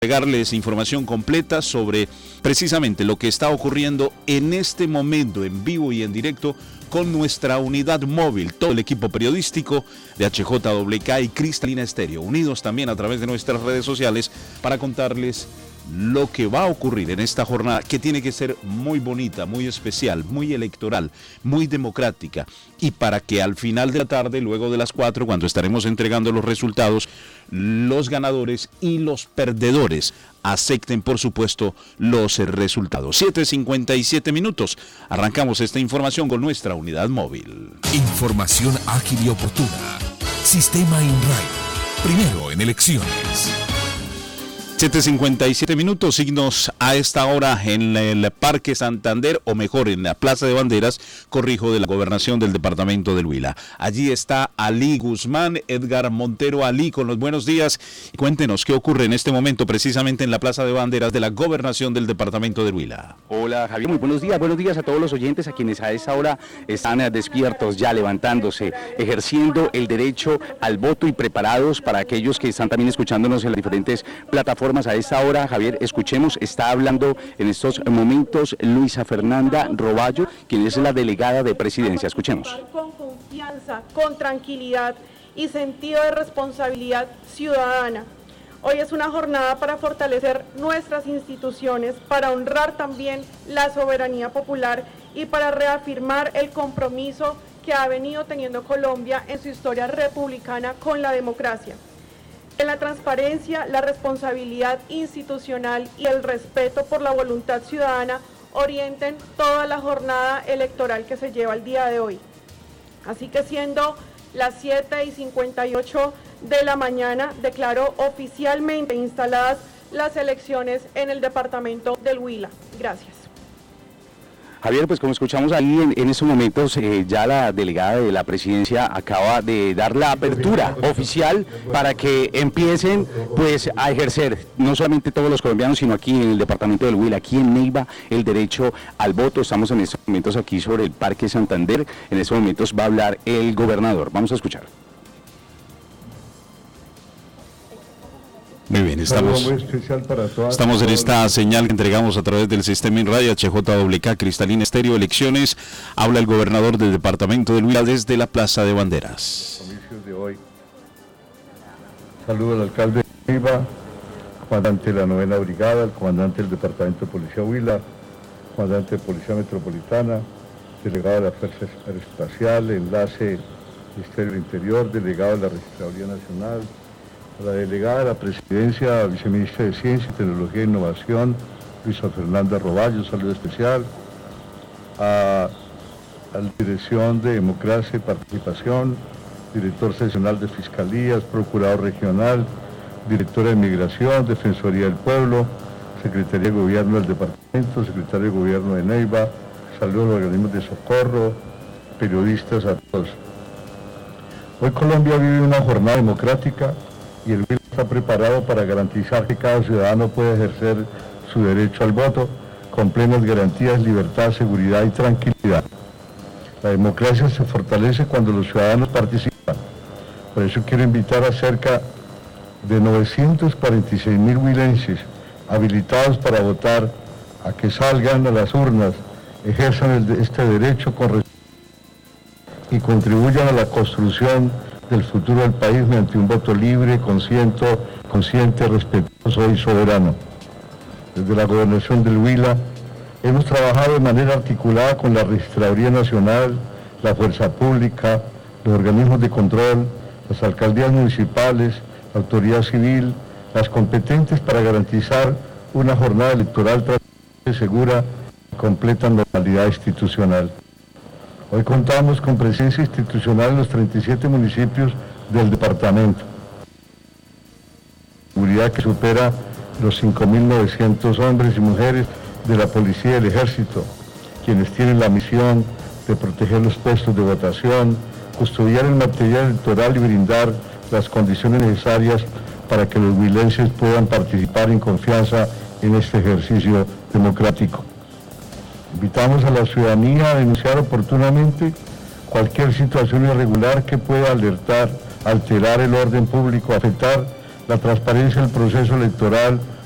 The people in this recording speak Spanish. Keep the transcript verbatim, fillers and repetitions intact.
Entregarles información completa sobre precisamente lo que está ocurriendo en este momento en vivo y en directo con nuestra unidad móvil, todo el equipo periodístico de H J W K y Cristalina Estéreo, unidos también a través de nuestras redes sociales para contarles lo que va a ocurrir en esta jornada, que tiene que ser muy bonita, muy especial, muy electoral, muy democrática, y para que al final de la tarde, luego de las cuatro, cuando estaremos entregando los resultados, los ganadores y los perdedores acepten, por supuesto, los resultados. siete cincuenta y siete minutos. Arrancamos esta información con nuestra unidad móvil. Información ágil y oportuna. Sistema INRAI. Primero en elecciones. siete cincuenta y siete minutos, signos a esta hora en el Parque Santander, o mejor en la Plaza de Banderas, corrijo, de la Gobernación del Departamento del Huila. Allí está Ali Guzmán, Edgar Montero. Ali, con los buenos días. Cuéntenos qué ocurre en este momento precisamente en la Plaza de Banderas de la Gobernación del Departamento del Huila. Hola Javier, muy buenos días, buenos días a todos los oyentes, a quienes a esta hora están despiertos, ya levantándose, ejerciendo el derecho al voto y preparados para aquellos que están también escuchándonos en las diferentes plataformas. A esta hora, Javier, escuchemos, está hablando en estos momentos Luisa Fernanda Roballo, quien es la delegada de Presidencia. Escuchemos. Con confianza, con tranquilidad y sentido de responsabilidad ciudadana. Hoy es una jornada para fortalecer nuestras instituciones, para honrar también la soberanía popular y para reafirmar el compromiso que ha venido teniendo Colombia en su historia republicana con la democracia. En la transparencia, la responsabilidad institucional y el respeto por la voluntad ciudadana orienten toda la jornada electoral que se lleva el día de hoy. Así que, siendo las siete y cincuenta y ocho de la mañana, declaro oficialmente instaladas las elecciones en el departamento del Huila. Gracias. Javier, pues como escuchamos ahí en, en estos momentos, eh, ya la delegada de la Presidencia acaba de dar la apertura oficial para que empiecen pues a ejercer, no solamente todos los colombianos, sino aquí en el departamento del Huila, aquí en Neiva, el derecho al voto. Estamos en estos momentos aquí sobre el Parque Santander. En estos momentos va a hablar el gobernador. Vamos a escuchar. Muy bien, estamos, muy especial para todas, estamos en esta señal que entregamos a través del sistema INRAI, H J W K, Cristalina Estéreo, elecciones. Habla el gobernador del departamento del Huila desde la Plaza de Banderas. Comicios de hoy. Saludo al alcalde de Neiva, comandante de la novena brigada, el comandante del departamento de Policía Huila, comandante de Policía Metropolitana, delegado de la Fuerza Aeroespacial, enlace Ministerio del Interior, delegado de la Registraduría Nacional, la delegada de la Presidencia, viceministra de Ciencia, Tecnología e Innovación, Luisa Fernanda Roballo, saludo especial, a, a la Dirección de Democracia y Participación, director seccional de Fiscalías, procurador regional, directora de Migración, Defensoría del Pueblo, Secretaría de Gobierno del Departamento, Secretario de Gobierno de Neiva, saludo a los organismos de socorro, periodistas, a todos. Hoy Colombia vive una jornada democrática y el Huila está preparado para garantizar que cada ciudadano pueda ejercer su derecho al voto con plenas garantías, libertad, seguridad y tranquilidad. La democracia se fortalece cuando los ciudadanos participan. Por eso quiero invitar a cerca de novecientos cuarenta y seis mil huilenses habilitados para votar a que salgan a las urnas, ejerzan el, este derecho con respeto y contribuyan a la construcción del futuro del país mediante un voto libre, consciente, consciente, respetuoso y soberano. Desde la Gobernación del Huila hemos trabajado de manera articulada con la Registraduría Nacional, la Fuerza Pública, los organismos de control, las alcaldías municipales, la autoridad civil, las competentes para garantizar una jornada electoral transparente, segura y completa normalidad institucional. Hoy contamos con presencia institucional en los treinta y siete municipios del departamento. Seguridad que supera los cinco mil novecientos hombres y mujeres de la policía y del ejército, quienes tienen la misión de proteger los puestos de votación, custodiar el material electoral y brindar las condiciones necesarias para que los huilenses puedan participar en confianza en este ejercicio democrático. Invitamos a la ciudadanía a denunciar oportunamente cualquier situación irregular que pueda alertar, alterar el orden público, afectar la transparencia del proceso electoral